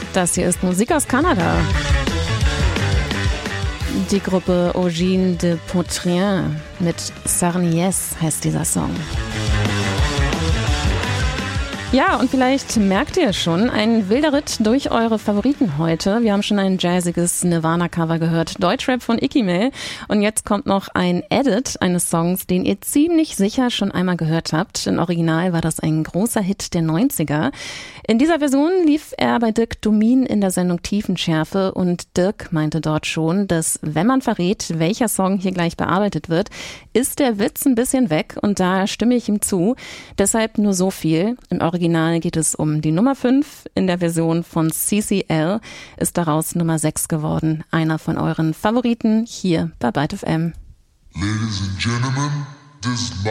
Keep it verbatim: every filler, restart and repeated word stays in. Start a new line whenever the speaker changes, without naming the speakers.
Das hier ist Musik aus Kanada. Die Gruppe Origine de Poitrien mit Sarnies heißt dieser Song. Ja, und vielleicht merkt ihr schon, ein wilder Ritt durch eure Favoriten heute. Wir haben schon ein jazziges Nirvana-Cover gehört, Deutschrap von Ikimel. Und jetzt kommt noch ein Edit eines Songs, den ihr ziemlich sicher schon einmal gehört habt. Im Original war das ein großer Hit der neunziger. In dieser Version lief er bei Dirk Domin in der Sendung Tiefenschärfe und Dirk meinte dort schon, dass wenn man verrät, welcher Song hier gleich bearbeitet wird, ist der Witz ein bisschen weg und da stimme ich ihm zu. Deshalb nur so viel. Im Original geht es um die Nummer fünf, in der Version von C C L ist daraus Nummer sechs geworden. Einer von euren Favoriten hier bei Byte F M.
Ladies and gentlemen, this